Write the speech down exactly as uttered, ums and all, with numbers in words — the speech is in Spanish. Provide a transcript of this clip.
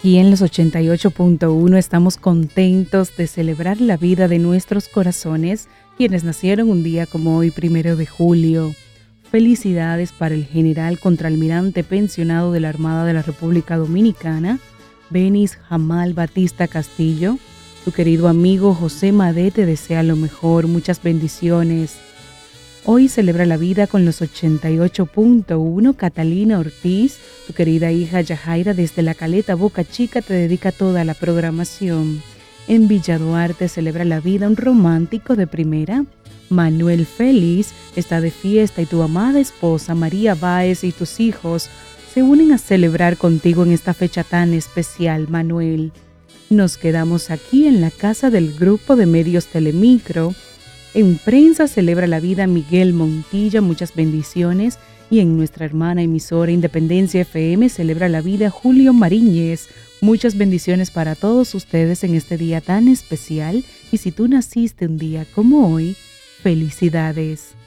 Aquí en los ochenta y ocho punto uno estamos contentos de celebrar la vida de nuestros corazones, quienes nacieron un día como hoy, primero de julio. Felicidades para el general contraalmirante pensionado de la Armada de la República Dominicana, Benis Jamal Batista Castillo. Tu querido amigo José Madé te desea lo mejor, muchas bendiciones. Hoy celebra la vida con los ochenta y ocho punto uno Catalina Ortiz. Tu querida hija Yajaira desde La Caleta, Boca Chica, te dedica toda la programación. En Villa Duarte celebra la vida un romántico de primera, Manuel Félix, está de fiesta y tu amada esposa María Báez y tus hijos se unen a celebrar contigo en esta fecha tan especial, Manuel. Nos quedamos aquí en la casa del grupo de medios Telemicro. En prensa celebra la vida Miguel Montilla, muchas bendiciones. Y en nuestra hermana emisora Independencia F M celebra la vida Julio Mariñez. Muchas bendiciones para todos ustedes en este día tan especial. Y si tú naciste un día como hoy, felicidades.